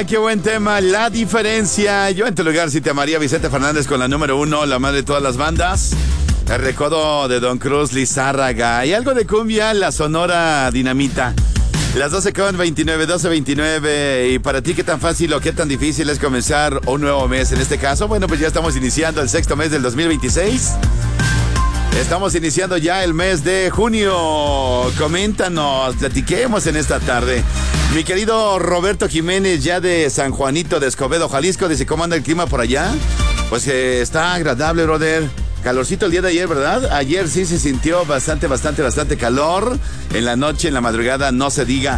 qué buen tema, La Diferencia. Yo en tu lugar sí te amaría, Vicente Fernández con la número 1, la madre de todas las bandas. El recodo de Don Cruz Lizárraga. Y algo de cumbia, la Sonora Dinamita. Las 12:29, 12:29. Y para ti, ¿qué tan fácil o qué tan difícil es comenzar un nuevo mes? En este caso, bueno, pues ya estamos iniciando el sexto mes del 2026. Estamos iniciando ya el mes de junio. Coméntanos, platiquemos en esta tarde. Mi querido Roberto Jiménez, ya de San Juanito de Escobedo, Jalisco, dice, ¿cómo anda el clima por allá? Pues está agradable, brother. Calorcito el día de ayer, ¿verdad? Ayer sí se sintió bastante calor. En la noche, en la madrugada, no se diga.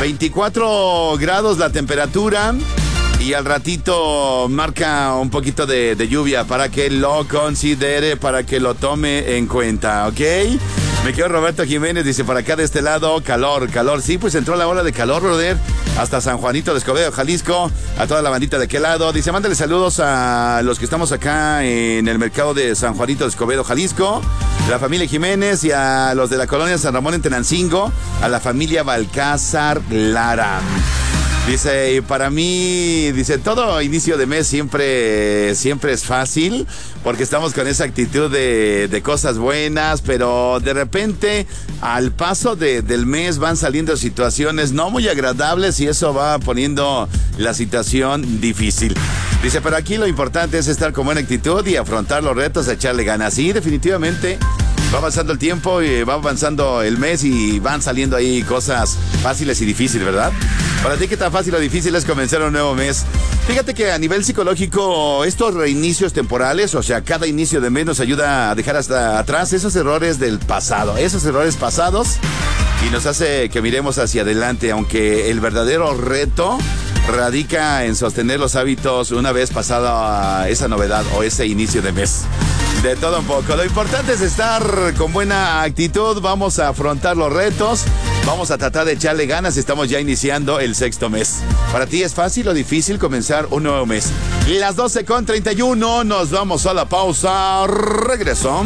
24 grados la temperatura. Y al ratito marca un poquito de lluvia para que lo considere, para que lo tome en cuenta, ¿ok? Me quedo Roberto Jiménez, dice por acá de este lado, calor. Sí, pues entró la ola de calor, brother. Hasta San Juanito de Escobedo, Jalisco. A toda la bandita de aquel lado. Dice, mándale saludos a los que estamos acá en el mercado de San Juanito de Escobedo, Jalisco. La familia Jiménez y a los de la colonia San Ramón en Tenancingo. A la familia Balcázar Lara. Dice, y para mí, dice, todo inicio de mes siempre es fácil, porque estamos con esa actitud de cosas buenas, pero de repente, al paso del mes van saliendo situaciones no muy agradables y eso va poniendo la situación difícil. Dice, pero aquí lo importante es estar con buena actitud y afrontar los retos, echarle ganas. Sí, definitivamente. Va avanzando el tiempo y va avanzando el mes y van saliendo ahí cosas fáciles y difíciles, ¿verdad? Para ti, ¿qué tan fácil o difícil es comenzar un nuevo mes? Fíjate que a nivel psicológico, estos reinicios temporales, o sea, cada inicio de mes nos ayuda a dejar hasta atrás esos errores del pasado, esos errores pasados, y nos hace que miremos hacia adelante, aunque el verdadero reto radica en sostener los hábitos una vez pasada esa novedad o ese inicio de mes. De todo un poco. Lo importante es estar con buena actitud. Vamos a afrontar los retos. Vamos a tratar de echarle ganas. Estamos ya iniciando el sexto mes. ¿Para ti es fácil o difícil comenzar un nuevo mes? Las 12:31. Nos vamos a la pausa. Regreso.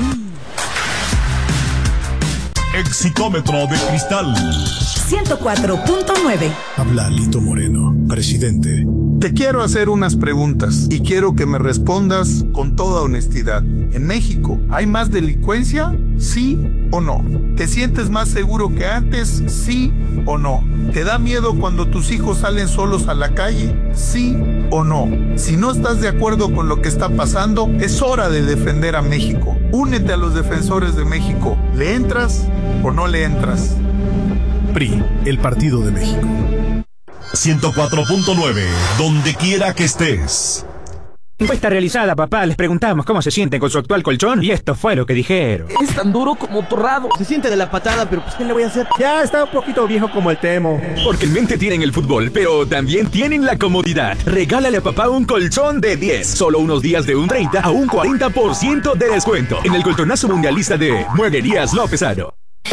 Exitómetro de cristal 104.9. Habla Lito Moreno, presidente. Te quiero hacer unas preguntas y quiero que me respondas con toda honestidad. ¿En México hay más delincuencia? ¿Sí o no? ¿Te sientes más seguro que antes? ¿Sí o no? ¿Te da miedo cuando tus hijos salen solos a la calle? ¿Sí o no? Si no estás de acuerdo con lo que está pasando, es hora de defender a México. Únete a los defensores de México. ¿Le entras o no le entras? PRI, el Partido de México. 104.9, donde quiera que estés. Encuesta realizada, papá. Les preguntamos cómo se sienten con su actual colchón y esto fue lo que dijeron. Es tan duro como torrado. Se siente de la patada, pero pues ¿qué le voy a hacer? Ya está un poquito viejo como el Temo. Porque en mente tienen el fútbol, pero también tienen la comodidad. Regálale a papá un colchón de 10. Solo unos días de un 30 a un 40% de descuento. En el colchonazo mundialista de Mueblerías López Aro.